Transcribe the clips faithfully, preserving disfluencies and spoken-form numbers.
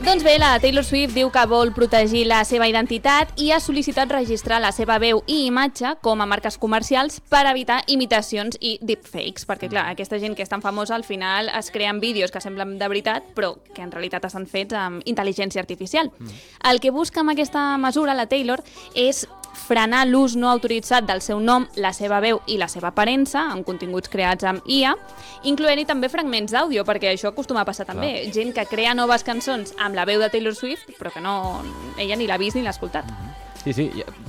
Doncs bé, la Taylor Swift diu que vol protegir la seva identitat i ha sol·licitat registrar la seva veu i imatge com a marques comercials per evitar imitacions i deepfakes, perquè clar, aquesta gent que és tan famosa al final es creen vídeos que semblen de veritat però que en realitat estan fets amb intel·ligència artificial. Mm. El que busca amb aquesta mesura la Taylor és frenar l'ús no autoritzat del seu nom, la seva veu i la seva aparença en continguts creats amb I A, incloent-hi també fragments d'àudio, perquè això acostuma a passar també. Clar. Gent que crea noves cançons amb la veu de Taylor Swift, però que no, ella ni l'ha vist ni l'ha escoltat. Mm-hmm. Sí, sí,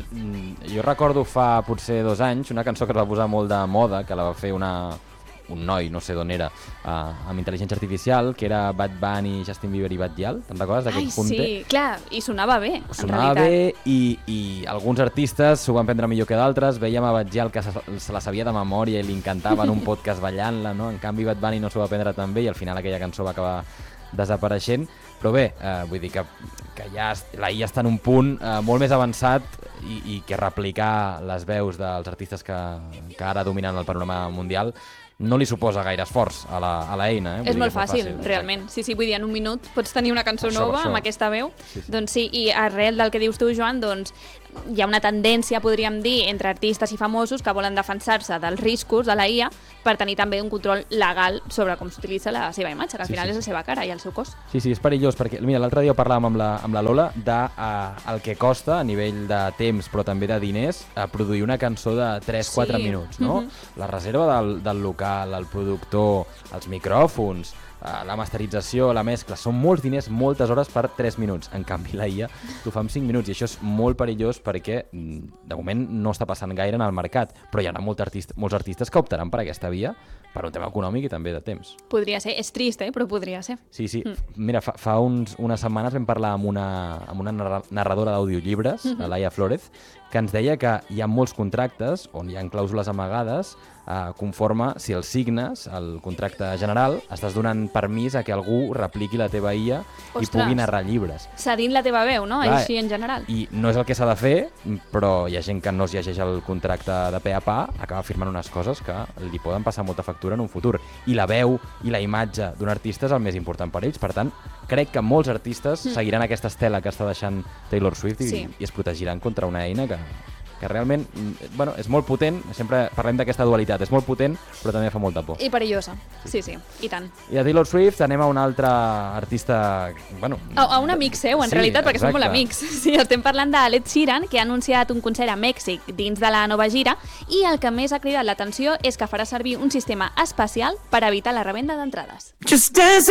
jo, jo recordo fa potser dos anys una cançó que es va posar molt de moda, que la va fer una, un noi, no sé d'on era, uh, amb intel·ligència artificial, que era Bad Bunny, Justin Bieber i Bad Gyal, te'n recordes d'aquest punte? Ai, sí, clar, i sonava bé, en sonava realitat. bé i, i alguns artistes s'ho van prendre millor que d'altres. Veiem a Bad Gyal que se, se la sabia de memòria i li encantava en un podcast ballant-la, no? En canvi Bad Bunny no s'ho va prendre tan bé i al final aquella cançó va acabar desapareixent. Però bé, eh, vull dir que, que ja la I A està en un punt eh, molt més avançat i, i que replicar les veus dels artistes que, que ara dominen el panorama mundial no li suposa gaire esforç a la, a la eina. Eh? És molt fàcil, fàcil, realment. Sí, sí, vull dir, en un minut pots tenir una cançó això, nova això. Amb aquesta veu. Sí, sí. Doncs sí, i arrel del que dius tu, Joan, doncs hi ha una tendència, podríem dir, entre artistes i famosos que volen defensar-se dels riscos de la I A per tenir també un control legal sobre com s'utilitza la seva imatge, que al sí, final sí, és la seva cara i el seu cos. Sí, sí, és perillós, perquè mira, l'altre dia parlàvem amb la, amb la Lola de uh, el que costa a nivell de temps, però també de diners, a produir una cançó de tres quatre sí. minuts, no? Mm-hmm. La reserva del, del local, el productor, els micròfons, la masterització, la mescla, són molts diners, moltes hores per tres minuts. En canvi, la I A t'ho fa en cinc minuts i això és molt perillós perquè de moment no està passant gaire en el mercat, però hi ha molt artist, molts artistes que optaran per aquesta via per un tema econòmic i també de temps. Podria ser, és trist, eh? Però podria ser. Sí, sí. Mm. Mira, fa, fa uns, unes setmanes vam parlar amb una, amb una narradora d'audiollibres, mm-hmm. Laia Flórez, que ens deia que hi ha molts contractes on hi ha clàusules amagades eh, conforme si els signes, el contracte general, estàs donant permís a que algú repliqui la teva I A Ostres. I pugui narrar llibres. Cedint la teva veu, no? Clar, així en general. I no és el que s'ha de fer, però hi ha gent que no es llegeix el contracte de pe a pa, acaba firmant unes coses que li poden passar molta factura en un futur. I la veu i la imatge d'un artista és el més important per ells. Per tant, crec que molts artistes mm. seguiran aquesta estela que està deixant Taylor Swift i, sí. i es protegiran contra una eina que, que realment bueno, és molt potent. Sempre parlem d'aquesta dualitat. És molt potent, però també fa molta por. I perillosa. Sí, sí, sí. I tant. I de Taylor Swift anem a un altre artista... Bueno, a, a un amic seu, en sí, realitat, perquè exacte. Som molt amics. Sí, estem parlant de Ed Sheeran, que ha anunciat un concert a Mèxic dins de la nova gira i el que més ha cridat l'atenció és que farà servir un sistema espacial per evitar la revenda d'entrades. Just